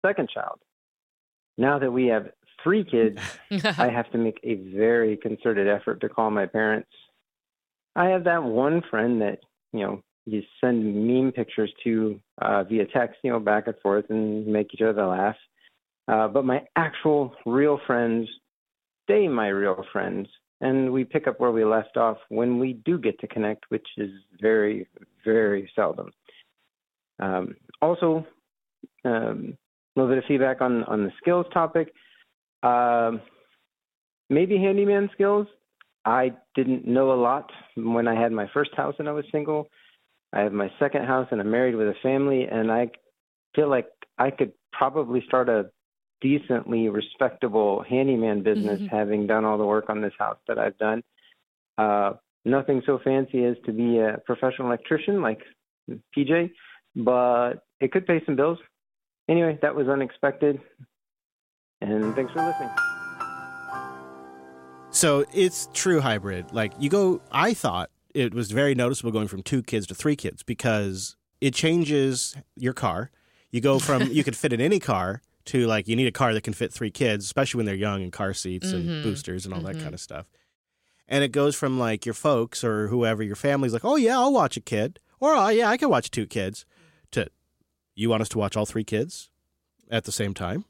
second child. Now that we have 3 kids, I have to make a very concerted effort to call my parents. I have that one friend that, you send meme pictures to via text, back and forth and make each other laugh. But my actual real friends stay my real friends. And we pick up where we left off when we do get to connect, which is very, very seldom. Also, a little bit of feedback on the skills topic. Maybe handyman skills. I didn't know a lot when I had my first house and I was single. I have my second house and I'm married with a family, and I feel like I could probably start a decently respectable handyman business, having done all the work on this house that I've done. Nothing so fancy as to be a professional electrician like PJ, but it could pay some bills. Anyway, that was unexpected, and thanks for listening. So it's true hybrid. I thought it was very noticeable going from 2 kids to 3 kids because it changes your car. You go from, you could fit in any car to you need a car that can fit 3 kids, especially when they're young, and car seats and boosters and all that kind of stuff. And it goes from your folks or whoever, your family's oh yeah, I'll watch a kid. Or oh yeah, I can watch 2 kids. To, you want us to watch all 3 kids at the same time?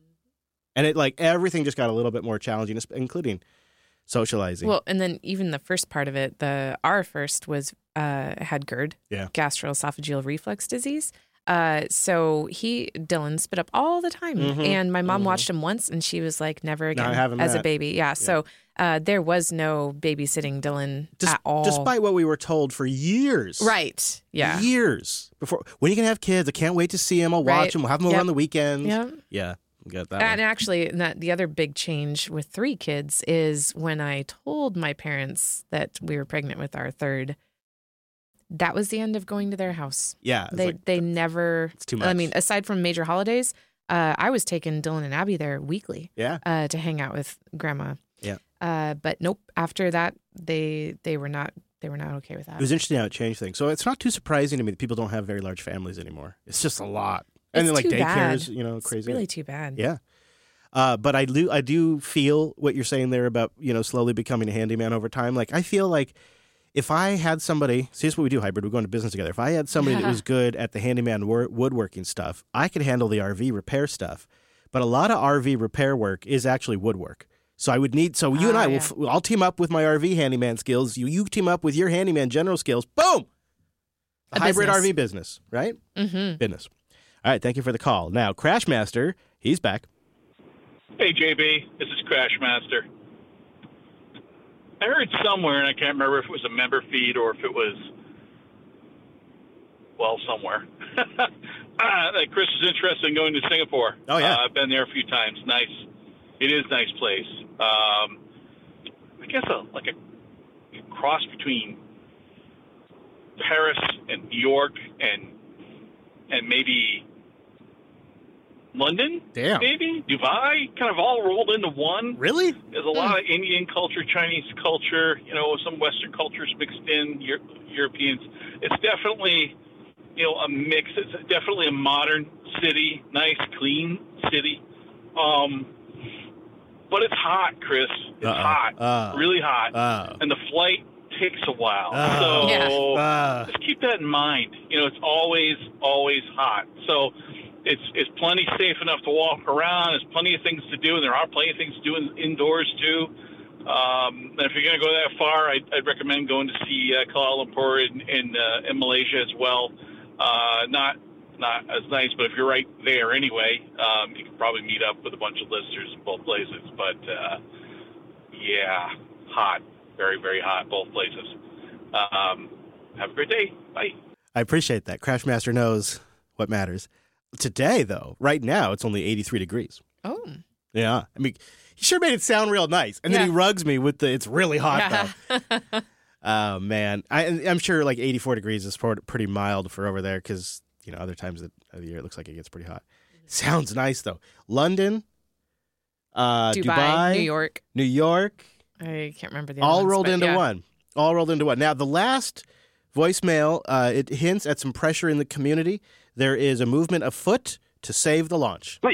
And it everything just got a little bit more challenging, including socializing. Well, and then even the first part of it, our first was had GERD, gastroesophageal reflux disease. So Dylan spit up all the time, and my mom watched him once, and she was like, "Never again," as a baby. Yeah. So there was no babysitting Dylan at all, despite what we were told for years. Right. Yeah. Years before. When are you gonna have kids? I can't wait to see them. I'll watch them. We'll have them over on the weekends. Yeah. Yeah. Get that and actually, the other big change with 3 kids is when I told my parents that we were pregnant with our third. That was the end of going to their house. Yeah. They never. It's too much. I mean, aside from major holidays, I was taking Dylan and Abby there weekly. Yeah. To hang out with Grandma. Yeah. But nope. After that, they were not okay with that. It was interesting how it changed things. So it's not too surprising to me that people don't have very large families anymore. It's just a lot. And then daycares, crazy. It's really too bad. Yeah. But I do feel what you're saying there about, slowly becoming a handyman over time. I feel if I had somebody, see, this is what we do, hybrid, we go into business together. If I had somebody that was good at the handyman woodworking stuff, I could handle the RV repair stuff. But a lot of RV repair work is actually woodwork. So I would need, you and I, I'll team up with my RV handyman skills. You team up with your handyman general skills. Boom! A hybrid business. RV business, right? Mm-hmm. Business. All right, thank you for the call. Now, Crashmaster, he's back. Hey, JB, this is Crashmaster. I heard somewhere, and I can't remember if it was a member feed or if it was, somewhere, that Chris is interested in going to Singapore. Oh, yeah. I've been there a few times. Nice. It is a nice place. I guess a cross between Paris and New York and maybe London, maybe Dubai, kind of all rolled into one. Really? There's a lot of Indian culture, Chinese culture, some Western cultures mixed in, Europeans. It's definitely, a mix. It's definitely a modern city, nice, clean city. But it's hot, Chris. It's hot, really hot, and the flight takes a while. Just keep that in mind. It's always hot. So. It's plenty safe enough to walk around. There's plenty of things to do, and there are plenty of things to do indoors too. And if you're going to go that far, I'd recommend going to see Kuala Lumpur in Malaysia as well. Not as nice, but if you're right there anyway, you can probably meet up with a bunch of listeners in both places. But hot, very, very hot, both places. Have a great day. Bye. I appreciate that. Crashmaster knows what matters. Today, though, right now, it's only 83 degrees. Oh. Yeah. I mean, he sure made it sound real nice. And then he rugs me with it's really hot, though. Oh, man. I'm sure 84 degrees is pretty mild for over there because, other times of the year it looks like it gets pretty hot. Sounds nice, though. London, Dubai, New York. I can't remember the other all ones, rolled into one. All rolled into one. Now, the last voicemail, it hints at some pressure in the community. There is a movement afoot to save the launch.